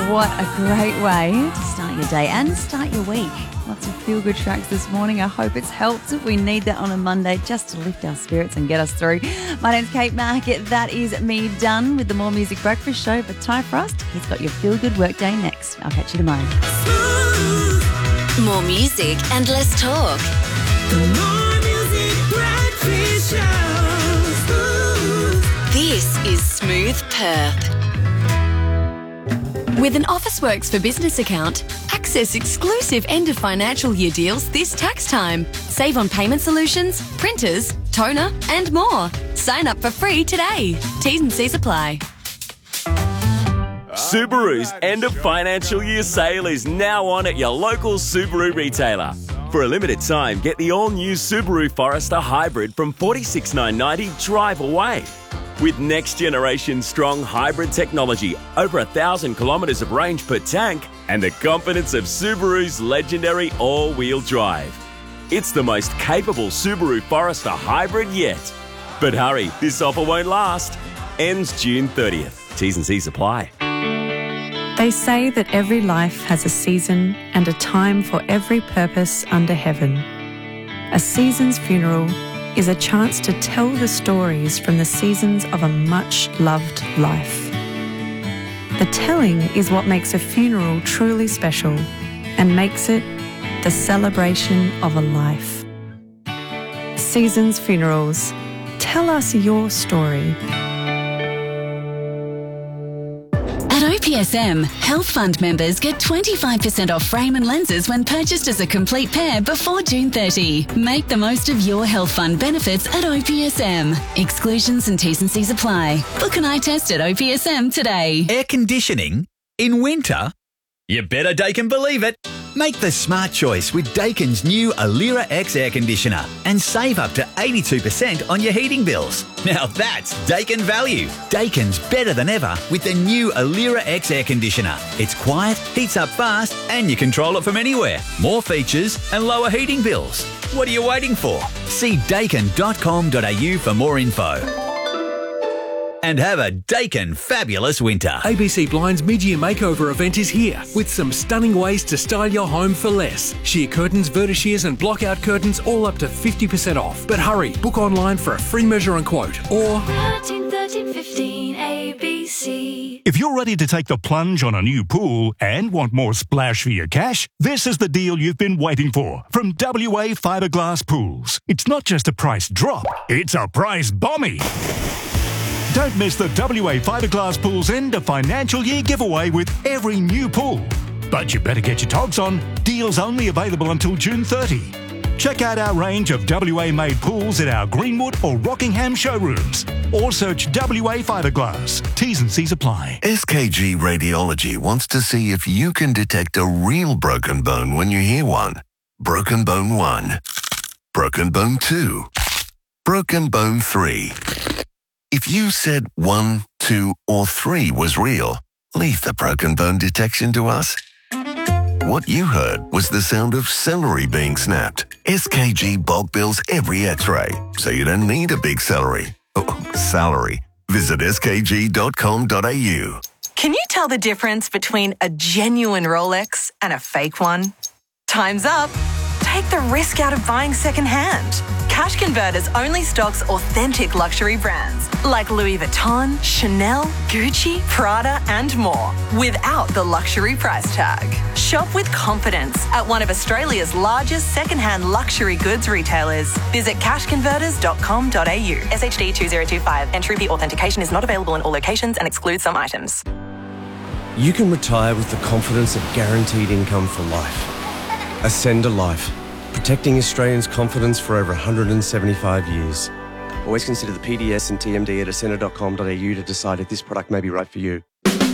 What a great way to start your day and start your week. Lots of feel-good tracks this morning. I hope it's helped. We need that on a Monday just to lift our spirits and get us through. My name's Kate Markett. That is me done with the More Music Breakfast Show. But Ty Frost, he's got your feel-good workday next. I'll catch you tomorrow. More music and less talk. The More Music Breakfast Show. This is Smooth Perth. With an Officeworks for Business account, access exclusive end of financial year deals this tax time. Save on payment solutions, printers, toner and more. Sign up for free today. T's and C's apply. Subaru's end of financial year sale is now on at your local Subaru retailer. For a limited time, get the all-new Subaru Forester Hybrid from $46,990 drive away. With next-generation strong hybrid technology, over 1,000 kilometres of range per tank, and the confidence of Subaru's legendary all-wheel drive. It's the most capable Subaru Forester Hybrid yet. But hurry, this offer won't last. Ends June 30th. T's and C's apply. They say that every life has a season and a time for every purpose under heaven. A season's funeral is a chance to tell the stories from the seasons of a much-loved life. The telling is what makes a funeral truly special and makes it the celebration of a life. Seasons Funerals. Tell us your story. At OPSM, Health Fund members get 25% off frame and lenses when purchased as a complete pair before June 30. Make the most of your Health Fund benefits at OPSM. Exclusions and T's and C's apply. Book an eye test at OPSM today. Air conditioning? In winter? You better Daikin believe it. Make the smart choice with Daikin's new Alira X air conditioner and save up to 82% on your heating bills. Now that's Daikin value. Daikin's better than ever with the new Alira X air conditioner. It's quiet, heats up fast, and you control it from anywhere. More features and lower heating bills. What are you waiting for? See daikin.com.au for more info. And have a Daikin fabulous winter. ABC Blind's mid-year makeover event is here with some stunning ways to style your home for less. Sheer curtains, vertishears and block-out curtains all up to 50% off. But hurry, book online for a free measure and quote or 1315 ABC. If you're ready to take the plunge on a new pool and want more splash for your cash, this is the deal you've been waiting for from WA Fiberglass Pools. It's not just a price drop, it's a price bombie. Don't miss the WA Fiberglass Pools end of financial year giveaway with every new pool. But you better get your togs on. Deals only available until June 30. Check out our range of WA-made pools at our Greenwood or Rockingham showrooms. Or search WA Fiberglass. T's and C's apply. SKG Radiology wants to see if you can detect a real broken bone when you hear one. Broken bone 1. Broken bone 2. Broken bone 3. If you said 1, 2, or 3 was real, leave the broken bone detection to us. What you heard was the sound of celery being snapped. SKG bulk bills every x-ray, so you don't need a big salary. Visit skg.com.au. Can you tell the difference between a genuine Rolex and a fake one? Time's up. Take the risk out of buying secondhand. Cash Converters only stocks authentic luxury brands like Louis Vuitton, Chanel, Gucci, Prada and more without the luxury price tag. Shop with confidence at one of Australia's largest secondhand luxury goods retailers. Visit cashconverters.com.au. SHD 2025. Entry fee authentication is not available in all locations and excludes some items. You can retire with the confidence of guaranteed income for life. Ascend a Life, protecting Australians' confidence for over 175 years. Always consider the PDS and TMD at ascender.com.au to decide if this product may be right for you.